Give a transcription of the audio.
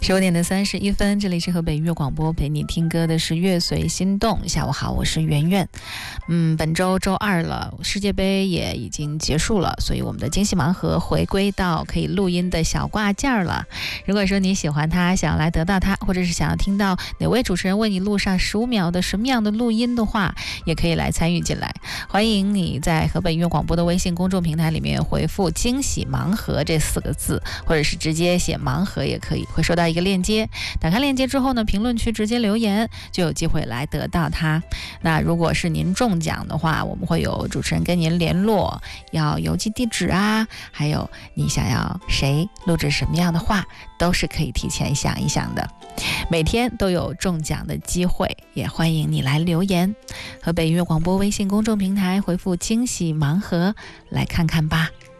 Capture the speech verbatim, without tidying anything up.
十五点的三十一分，这里是河北音乐广播，陪你听歌的是乐随心动。下午好，我是圆圆。嗯，本周周二了，世界杯也已经结束了，所以我们的惊喜盲盒回归到可以录音的小挂件了。如果说你喜欢它，想要来得到它，或者是想要听到哪位主持人为你录上十五秒的什么样的录音的话，也可以来参与进来。欢迎你在河北音乐广播的微信公众平台里面回复惊喜盲盒这四个字，或者是直接写盲盒也可以，会收到一个链接。打开链接之后呢，评论区直接留言就有机会来得到它。那如果是您中奖的话，我们会有主持人跟您联络，要邮寄地址啊，还有你想要谁录制什么样的话，都是可以提前想一想的。每天都有中奖的机会，也欢迎你来留言。河北音乐广播微信公众平台回复惊喜盲盒来看看吧。